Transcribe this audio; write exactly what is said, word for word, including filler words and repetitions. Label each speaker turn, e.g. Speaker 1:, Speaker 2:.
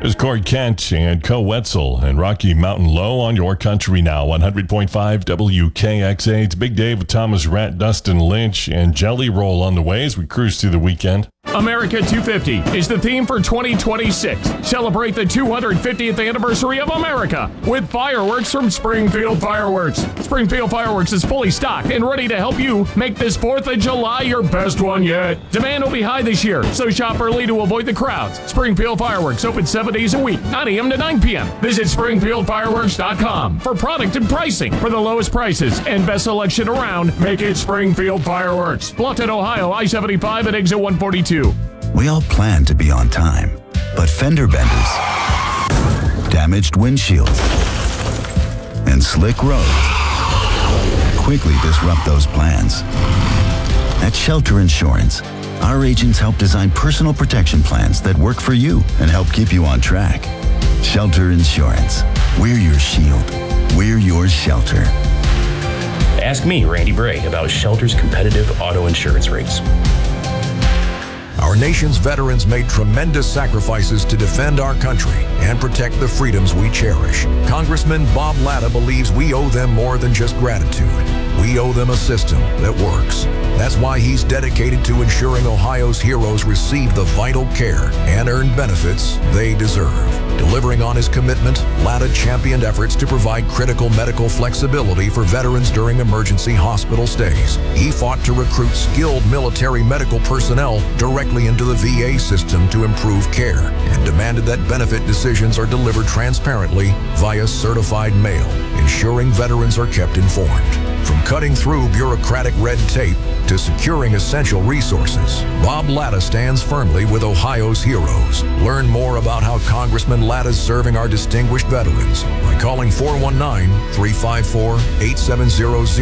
Speaker 1: There's Corey Kent and Co Wetzel and Rocky Mountain Low on your country now. one hundred point five W K X A. It's Big Dave with Thomas Rhett, Dustin Lynch, and Jelly Roll on the way as we cruise through the weekend.
Speaker 2: America two fifty is the theme for twenty twenty-six. Celebrate the two hundred fiftieth anniversary of America with fireworks from Springfield Fireworks. Springfield Fireworks is fully stocked and ready to help you make this fourth of July your best one yet. Demand will be high this year, so shop early to avoid the crowds. Springfield Fireworks open seven days a week, nine a.m. to nine p.m. Visit springfield fireworks dot com for product and pricing. For the lowest prices and best selection around, make it Springfield Fireworks. Bluffton, Ohio, I seventy-five at exit one forty-two.
Speaker 3: We all plan to be on time, but fender benders, damaged windshields, and slick roads quickly disrupt those plans. At Shelter Insurance, our agents help design personal protection plans that work for you and help keep you on track. Shelter Insurance. We're your shield. We're your shelter.
Speaker 4: Ask me, Randy Bray, about Shelter's competitive auto insurance rates.
Speaker 5: Our nation's veterans made tremendous sacrifices to defend our country and protect the freedoms we cherish. Congressman Bob Latta believes we owe them more than just gratitude. We owe them a system that works. That's why he's dedicated to ensuring Ohio's heroes receive the vital care and earn benefits they deserve. Delivering on his commitment, Latta championed efforts to provide critical medical flexibility for veterans during emergency hospital stays. He fought to recruit skilled military medical personnel directly into the V A system to improve care, and demanded that benefit decisions are delivered transparently via certified mail, ensuring veterans are kept informed. From cutting through bureaucratic red tape to securing essential resources, Bob Latta stands firmly with Ohio's heroes. Learn more about how Congressman Latta is serving our distinguished veterans by calling four one nine, three five four, eight seven zero zero